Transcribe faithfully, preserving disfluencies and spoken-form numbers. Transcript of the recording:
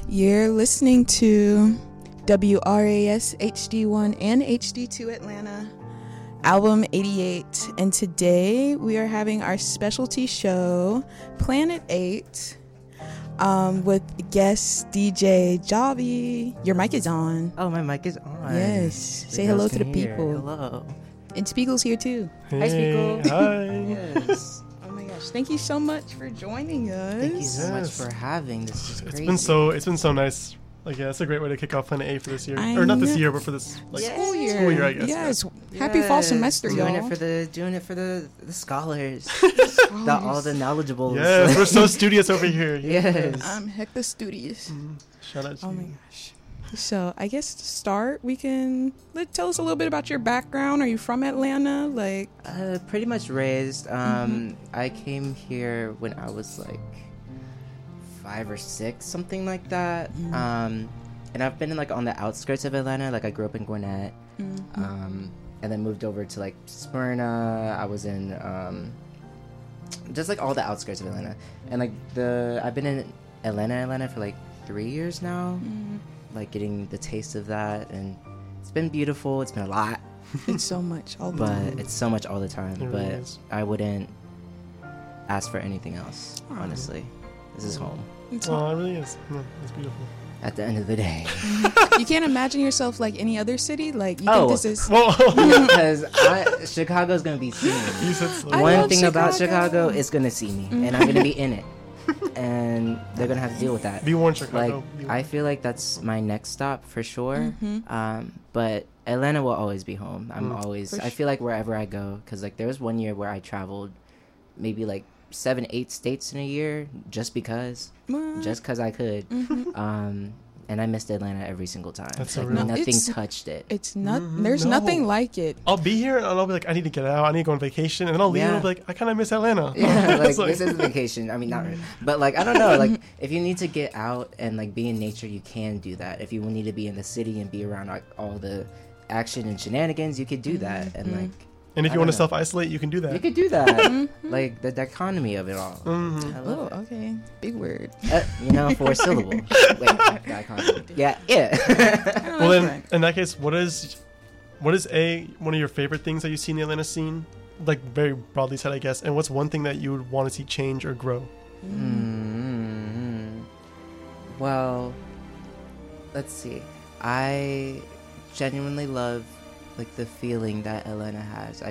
You're listening to W R A S H D one and H D two Atlanta, Album eighty-eight. And today we are having our specialty show, Planet eight, um, with guest D J Javi. Your mic is on. Oh, my mic is on. Yes. The Say hello girls to the can hear. people. Hello. And Spiegel's here too. Hey, Hi, Spiegel. Hi. Yes. Oh my gosh. Thank you so much for joining us. Thank you so much Yes. for having. This is It's crazy. been so it's been so nice. Like yeah, it's a great way to kick off Planet eight for this year, I or not this know. year, but for this like Yes. School year. school year, I guess. Yes. Happy fall Yes. semester, doing y'all. it for the doing it for the the scholars, the, all the knowledgeables. Yes, we're so studious over here. Yes. I'm hecka studious. Mm, shout out to Oh my you. gosh. So I guess to start, we can let tell us a little bit about your background. Are you from Atlanta? Like, Uh, pretty much raised. Um, I came here when I was like five or six, something like that. Mhm. Um, and I've been in like on the outskirts of Atlanta. Like I grew up in Gwinnett, mhm. um, and then moved over to like Smyrna. I was in um, just like all the outskirts of Atlanta, and like the I've been in Atlanta, Atlanta for like three years now. Mhm. Like getting the taste of that, and it's been beautiful. It's been a lot, It's so much. All the but time. it's so much all the time. It really but is. I wouldn't ask for anything else. Aw. Honestly, this is home. It's Oh, all- it really is. Yeah, it's beautiful. At the end of the day, you can't imagine yourself like any other city. Like, you Oh. think this is. Well, because I, Chicago's gonna be seeing me. you said so. I One love thing about Chicago. Chicago, it's gonna see me, and I'm gonna be in it, and they're gonna have to deal with that. Be warned, Like, Chicago. Be warned. I feel like that's my next stop for sure. Mhm. Um, but Atlanta will always be home. I'm Mm. always. For I feel like wherever I go, because like there was one year where I traveled, maybe like seven, eight states in a year, just because, What? just because I could. Mhm. Um, and I missed Atlanta every single time. That's so like real. nothing It's- touched it. It's not. Mhm. There's No. nothing like it. I'll be here and I'll be like, I need to get out. I need to go on vacation, and then I'll leave and Yeah. I'll be like, I kind of miss Atlanta. Yeah, like It's like- this is vacation. I mean, not really, but like I don't know. Like if you need to get out and like be in nature, you can do that. If you need to be in the city and be around like all the action and shenanigans, you could do that. And Mhm. like And if I you want to don't know. self isolate, you can do that. you could do that. Mhm. Like the dichotomy of it all. Mhm. I Oh, love it. okay. Big word. Uh, you know, four syllable. Wait, dichotomy. Yeah, yeah. Well, then, in that case, what is, what is a one of your favorite things that you see in the Atlanta scene, like very broadly said, I guess, and what's one thing that you would want to see change or grow? mm Well, let's see. I genuinely love like the feeling that Atlanta has. I